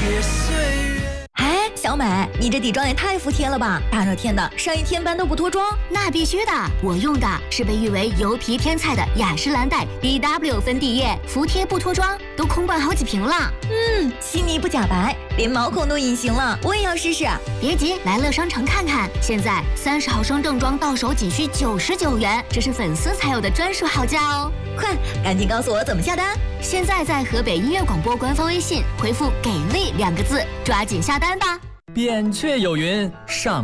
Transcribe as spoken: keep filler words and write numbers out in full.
哎，小美，你这底妆也太服帖了吧！大热天的，上一天班都不脱妆？ 那必须的，我用的是被誉为油皮天菜的雅诗兰黛 B W 粉底液，服帖不脱妆，都空灌好几瓶了。 嗯，细腻不假白，连毛孔都隐形了，我也要试试。 别急，来乐商城看看，现在三十毫升正装到手仅需九十九元，这是粉丝才有的专属好价哦！ 快，赶紧告诉我怎么下单！ 现在在河北音乐广播官方微信回复“给力”两个字，抓紧下单吧。 扁鹊有云：上